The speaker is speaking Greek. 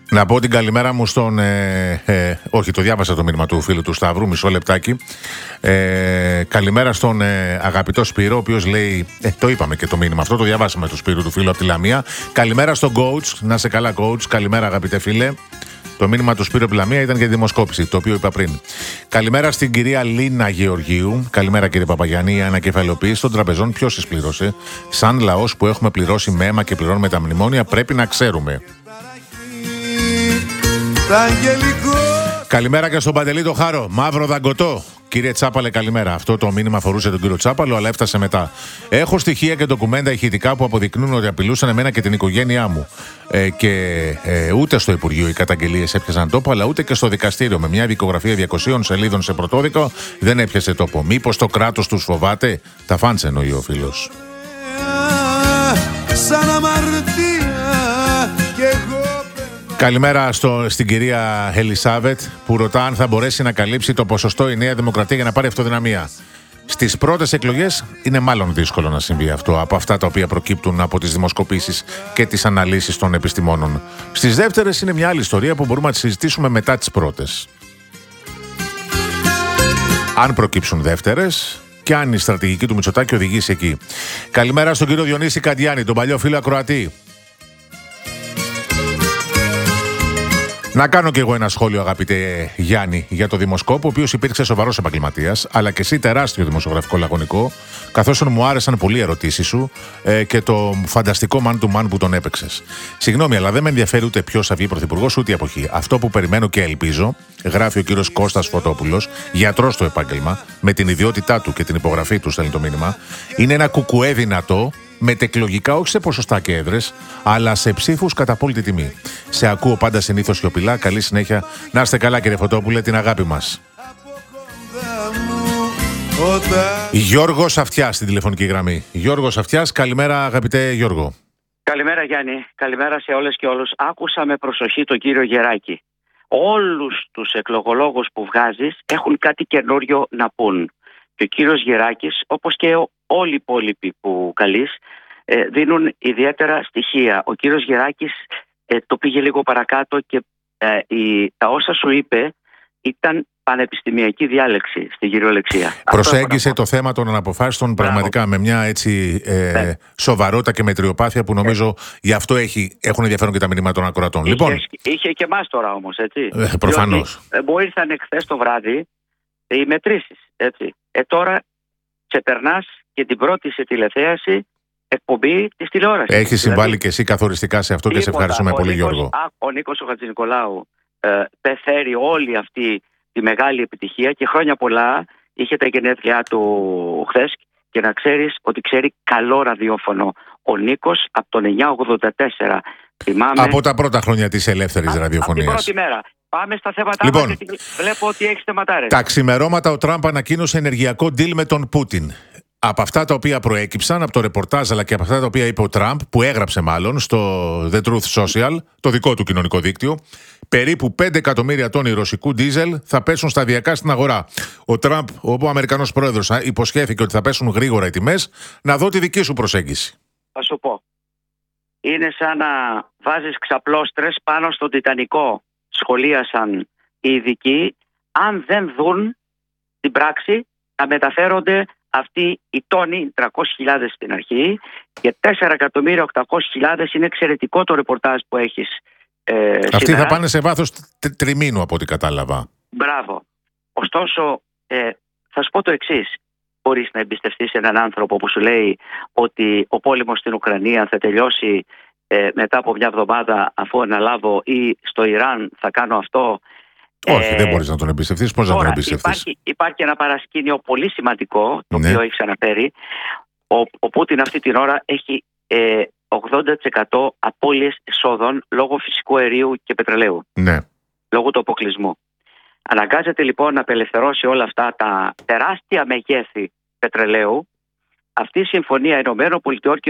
Να πω την καλημέρα μου στον. Όχι, το διάβασα το μήνυμα του φίλου του Σταύρου, μισό λεπτάκι. Καλημέρα στον αγαπητό Σπύρο, ο οποίος λέει. Το είπαμε και το μήνυμα αυτό, το διαβάσαμε του Σπύρου του φίλου από τη Λαμία. Καλημέρα στον coach, να είσαι καλά, coach. Καλημέρα, αγαπητέ φίλε. Το μήνυμα του Σπύρου από τη Λαμία ήταν για τη δημοσκόπηση, το οποίο είπα πριν. Καλημέρα στην κυρία Λίνα Γεωργίου. Καλημέρα, κύριε Παπαγιάννη. Η ανακεφαλαιοποίηση των τραπεζών ποιος τις πλήρωσε? Σαν λαός που έχουμε πληρώσει με αίμα και πληρώνουμε τα μνημόνια, πρέπει να ξέρουμε. Καλημέρα και στον Παντελή το Χάρο. Μαύρο δαγκωτό. Κύριε Τσάπαλε, καλημέρα. Αυτό το μήνυμα αφορούσε τον κύριο Τσάπαλο, αλλά έφτασε μετά. Έχω στοιχεία και ντοκουμέντα ηχητικά που αποδεικνύουν ότι απειλούσαν εμένα και την οικογένειά μου. Ούτε στο Υπουργείο οι καταγγελίες έπιασαν τόπο, αλλά ούτε και στο δικαστήριο. Με μια δικογραφία 200 σελίδων σε πρωτόδικο δεν έπιασε τόπο. Μήπως το κράτος τους φοβάται? Τα φάντσε, εννοεί ο φίλος. Καλημέρα στην κυρία Ελισάβετ που ρωτά αν θα μπορέσει να καλύψει το ποσοστό η Νέα Δημοκρατία για να πάρει αυτοδυναμία. Στις πρώτες εκλογές είναι μάλλον δύσκολο να συμβεί αυτό από αυτά τα οποία προκύπτουν από τις δημοσκοπήσεις και τις αναλύσεις των επιστημόνων. Στις δεύτερες είναι μια άλλη ιστορία που μπορούμε να τη συζητήσουμε μετά τις πρώτες. Αν προκύψουν δεύτερες και αν η στρατηγική του Μητσοτάκη οδηγήσει εκεί. Καλημέρα στον κύριο Διονύση Καντιάνη, τον παλιό φίλο ακροατή. Να κάνω κι εγώ ένα σχόλιο, αγαπητέ Γιάννη, για το δημοσκόπο, ο οποίος υπήρξε σοβαρός επαγγελματίας, αλλά και εσύ τεράστιο δημοσιογραφικό λαγωνικό, καθώς μου άρεσαν πολύ οι ερωτήσεις σου και το φανταστικό man to man που τον έπαιξες. Συγγνώμη, αλλά δεν με ενδιαφέρει ούτε ποιος θα βγει πρωθυπουργός ούτε η εποχή. Αυτό που περιμένω και ελπίζω, γράφει ο κύριος Κώστας Φωτόπουλος, γιατρός στο επάγγελμα, με την ιδιότητά του και την υπογραφή του, στέλνει το μήνυμα, είναι ένα κουκουέ δυνατό. Μετεκλογικά, όχι σε ποσοστά και έδρες, αλλά σε ψήφους κατά απόλυτη τιμή. Σε ακούω πάντα συνήθως σιωπηλά. Καλή συνέχεια. Να είστε καλά, κύριε Φωτόπουλε, την αγάπη μας. Γιώργος Αυτιάς στην τηλεφωνική γραμμή. Γιώργος Αυτιάς, καλημέρα, αγαπητέ Γιώργο. Καλημέρα, Γιάννη. Καλημέρα σε όλες και όλους. Άκουσα με προσοχή τον κύριο Γεράκη. Όλους τους εκλογολόγους που βγάζεις έχουν κάτι καινούριο να πούν. Και ο κύριος Γεράκης, όπως και όλοι οι υπόλοιποι που καλείς, δίνουν ιδιαίτερα στοιχεία. Ο κύριος Γεράκης το πήγε λίγο παρακάτω και τα όσα σου είπε ήταν πανεπιστημιακή διάλεξη στην κυριολεξία. Προσέγγισε το θέμα των αναποφάσεων πραγματικά με μια έτσι σοβαρότητα και μετριοπάθεια που νομίζω γι' αυτό έχουν ενδιαφέρον και τα μηνύματα των ακροατών. Είχε και εμάς τώρα όμως, έτσι. Προφανώς. Μου ήρθαν εχθές το βράδυ οι μετρήσεις, έτσι. Τώρα ξεπερνάς και την πρώτη σε τηλεθέαση εκπομπή της τηλεόρασης. Έχει συμβάλει και εσύ καθοριστικά σε αυτό και σε ευχαριστούμε πολύ, Γιώργο. Ο Νίκος ο Χατζηνικολάου πεθαίρει όλη αυτή τη μεγάλη επιτυχία και χρόνια πολλά. Είχε τα γενέθλιά του χθες και να ξέρεις ότι ξέρει καλό ραδιόφωνο. Ο Νίκος από το 1984. Θυμάμαι, από τα πρώτα χρόνια της ελεύθερης ραδιοφωνίας. Από την πρώτη μέρα. Πάμε στα θέματα μας, γιατί βλέπω ότι έχεις θεματάρες. Τα ξημερώματα ο Τραμπ ανακοίνωσε ενεργειακό deal με τον Πούτιν. Από αυτά τα οποία προέκυψαν, από το ρεπορτάζ αλλά και από αυτά τα οποία είπε ο Τραμπ, που έγραψε μάλλον στο The Truth Social, το δικό του κοινωνικό δίκτυο, περίπου 5 εκατομμύρια τόνοι ρωσικού ντίζελ θα πέσουν σταδιακά στην αγορά. Ο Τραμπ, ο Αμερικανός πρόεδρος, υποσχέθηκε ότι θα πέσουν γρήγορα οι τιμές. Να δω τη δική σου προσέγγιση. Θα σου πω. Είναι σαν να βάζεις ξαπλώστρες πάνω στον Τιτανικό. Σχολίασαν οι ειδικοί, αν δεν δουν την πράξη να μεταφέρονται αυτοί οι τόνοι, 300.000 στην αρχή και 4.800.000 είναι εξαιρετικό το ρεπορτάζ που έχεις Αυτοί σήμερα. Θα πάνε σε βάθος τριμήνου από ό,τι κατάλαβα. Μπράβο. Ωστόσο, θα σου πω το εξής. Μπορείς να εμπιστευτείς έναν άνθρωπο που σου λέει ότι ο πόλεμος στην Ουκρανία θα τελειώσει μετά από μια εβδομάδα αφού αναλάβω, ή στο Ιράν θα κάνω αυτό? Όχι, δεν μπορείς να τον εμπιστευτείς. Πώς να τον εμπιστευτείς? Υπάρχει ένα παρασκήνιο πολύ σημαντικό, το οποίο έχεις αναφέρει. Ο Πούτιν αυτή την ώρα έχει 80% απώλειες εσόδων λόγω φυσικού αερίου και πετρελαίου. Ναι. Λόγω του αποκλεισμού. Αναγκάζεται λοιπόν να απελευθερώσει όλα αυτά τα τεράστια μεγέθη πετρελαίου. Αυτή η συμφωνία ΗΠΑ